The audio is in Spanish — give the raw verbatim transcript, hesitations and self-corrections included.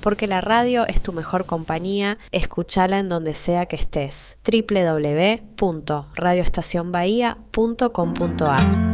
porque la radio es tu mejor compañía. Escúchala en donde sea que estés. doble u doble u doble u punto radio estación bahía punto com punto a r